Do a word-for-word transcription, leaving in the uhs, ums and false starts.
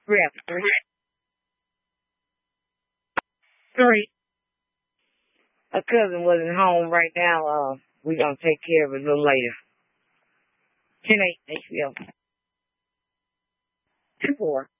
Three after three. Three. Her cousin wasn't home right now. Uh, we're going to take care of it a little later. ten eight H B O. two four.